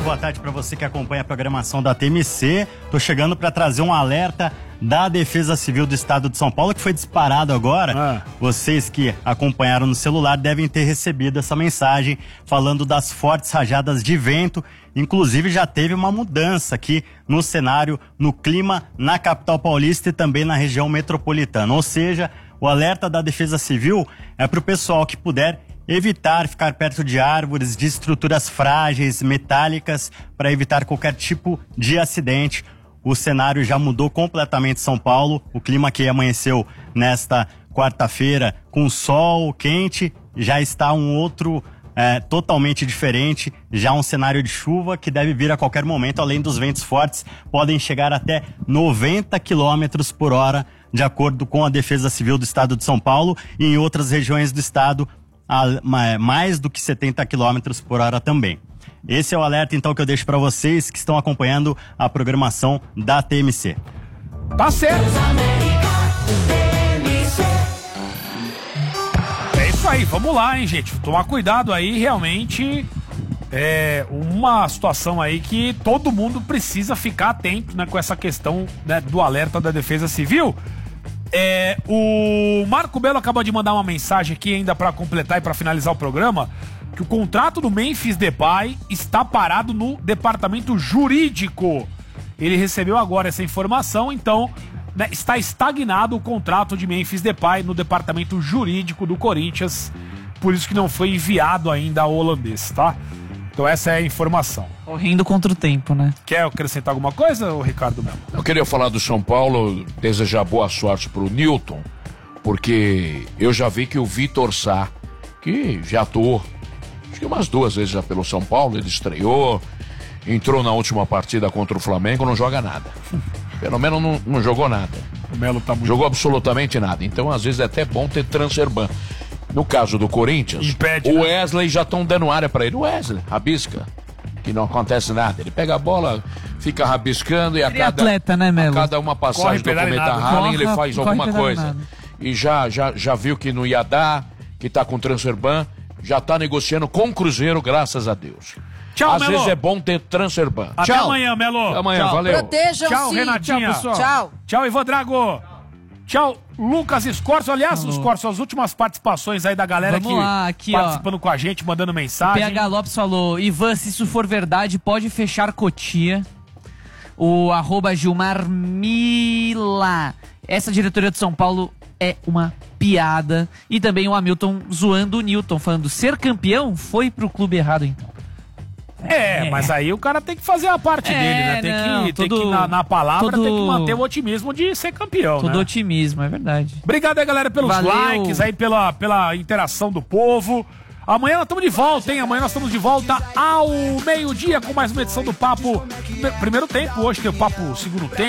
boa tarde para você que acompanha a programação da TMC. Tô chegando para trazer um alerta da Defesa Civil do Estado de São Paulo, que foi disparado agora. Vocês que acompanharam no celular devem ter recebido essa mensagem falando das fortes rajadas de vento. Inclusive já teve uma mudança aqui no cenário, no clima, na capital paulista e também na região metropolitana. Ou seja, o alerta da Defesa Civil é para o pessoal que puder evitar ficar perto de árvores, de estruturas frágeis, metálicas, para evitar qualquer tipo de acidente. O cenário já mudou completamente em São Paulo. O clima que amanheceu nesta quarta-feira com sol quente já está um outro totalmente diferente. Já um cenário de chuva que deve vir a qualquer momento, além dos ventos fortes, podem chegar até 90 km por hora, de acordo com a Defesa Civil do Estado de São Paulo, e em outras regiões do estado mais do que 70 km por hora também. Esse é o alerta então que eu deixo para vocês que estão acompanhando a programação da TMC. Tá certo. É isso aí, vamos lá, hein, gente. Tomar cuidado aí, realmente é uma situação aí que todo mundo precisa ficar atento, né, com essa questão, né, do alerta da Defesa Civil. O Marco Belo acabou de mandar uma mensagem aqui ainda para completar e para finalizar o programa, que o contrato do Memphis Depay está parado no departamento jurídico. Ele recebeu agora essa informação, então, né, está estagnado o contrato de Memphis Depay no departamento jurídico do Corinthians, por isso que não foi enviado ainda ao holandês, tá? Então essa é a informação. Correndo contra o tempo, né? Quer acrescentar alguma coisa, Ricardo Melo? Eu queria falar do São Paulo, desejar boa sorte pro Newton, porque eu já vi que o Vitor Sá, que já atuou, acho que umas 2 vezes já pelo São Paulo, ele estreou, entrou na última partida contra o Flamengo, não joga nada. Pelo menos não jogou nada. O Melo tá muito... Jogou absolutamente nada. Então, às vezes, é até bom ter transfer ban. No caso do Corinthians, impede, o Wesley já estão dando área pra ele. O Wesley, rabisca, que não acontece nada. Ele pega a bola, fica rabiscando e a atleta, né, Melo? a cada uma passagem do Cometa Harlem ele faz alguma coisa. Nada. E já viu que não ia dar, que tá com transfer ban, já tá negociando com o Cruzeiro, graças a Deus. Tchau, Às Melo. vezes é bom ter transfer ban. Até amanhã, Melo. Até amanhã, valeu. Protejam-se. Tchau, Renatinha. Tchau, pessoal. Tchau. Tchau, Ivan Drago. Tchau, Lucas Escorço. Aliás, Escorço, as últimas participações aí da galera aqui, participando com a gente, mandando mensagem. PH Lopes falou: Ivan, se isso for verdade, pode fechar Cotia. O @Gilmar Mila. Essa diretoria de São Paulo é uma piada. E também o Hamilton zoando o Newton, falando: ser campeão foi pro clube errado, então. Mas aí o cara tem que fazer a parte dele, né? Tem que na palavra, tem que manter o otimismo de ser campeão, todo né? otimismo, é verdade. Obrigado aí, galera, pelos likes, aí pela interação do povo. Amanhã nós estamos de volta, hein? Amanhã nós estamos de volta ao meio-dia com mais uma edição do Papo Primeiro Tempo. Hoje tem o Papo Segundo Tempo.